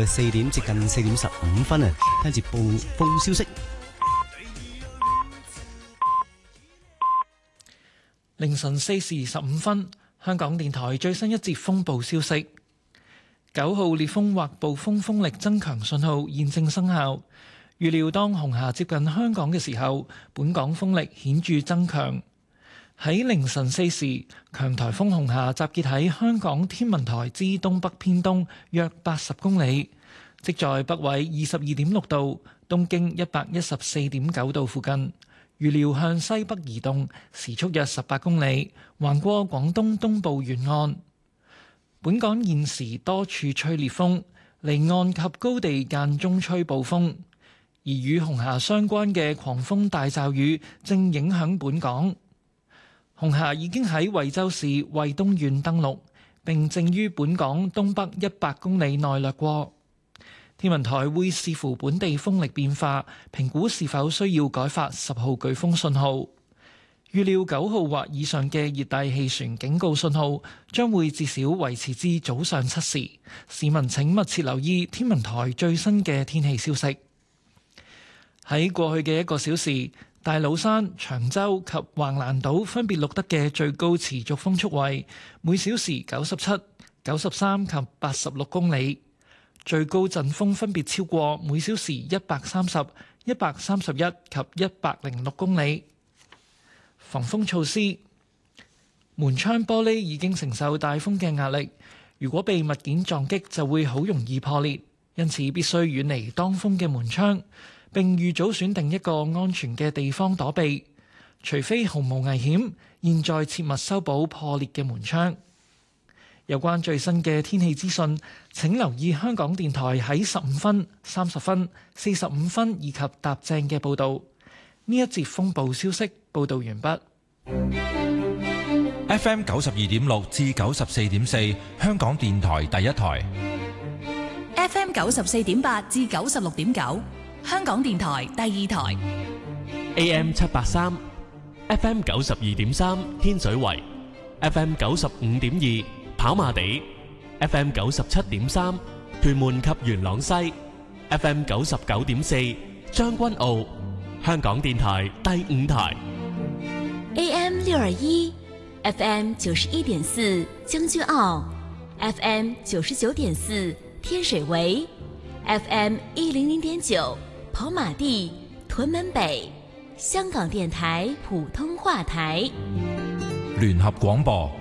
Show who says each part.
Speaker 1: 嘅4點接近4點15分啊，聽住暴風消息。
Speaker 2: 凌晨4時15分，香港電台最新一節風暴消息：9號烈風或暴風風力增強信號現正生效。預料當紅霞接近香港嘅時候，本港風力顯著增強。喺凌晨4時，強颱風紅霞集結喺香港天文台之東北偏東約80公里，即在北緯22.6度、東經114.9度附近。預料向西北移動，時速約18公里，橫過廣東東部沿岸。本港現時多處吹烈風，離岸及高地間中吹暴風。而與紅霞相關嘅狂風大驟雨正影響本港。紅霞已經喺惠州市惠東縣登陸，並正於本港東北100公里內掠過。天文台會視乎本地風力變化，評估是否需要改發10號颶風信號。預料9號或以上嘅熱帶氣旋警告信號將會至少維持至早上7時。市民請密切留意天文台最新嘅天氣消息。喺過去嘅1個小時，大老山、長洲及橫瀾島分別錄得嘅最高持續風速為每小時97、93及86公里，最高陣風分別超過每小時130、131及106公里。防風措施：門窗玻璃已經承受大風嘅壓力，如果被物件撞擊就會好容易破裂，因此必須遠離當風嘅門窗。並預早選定一個安全嘅地方躲避，除非毫無危險，現在切勿修補破裂嘅門窗。有關最新嘅天氣資訊，請留意香港電台喺15分、30分、45分以及踏正嘅報導。呢一節風暴消息報導完畢。
Speaker 3: FM 92.6至94.4，香港電台第一台。
Speaker 4: FM 94.8至96.9。香港電台第2台
Speaker 5: AM 783 FM 92.3天水圍 FM 95.2跑馬地 FM 97.3屯門及元朗西 FM 99.4將軍澳香港電台第5台
Speaker 4: AM 621 FM 91.4將軍澳 FM 99.4天水圍 FM 100.9跑馬地、屯門北，香港電台普通話台。
Speaker 3: 聯合廣播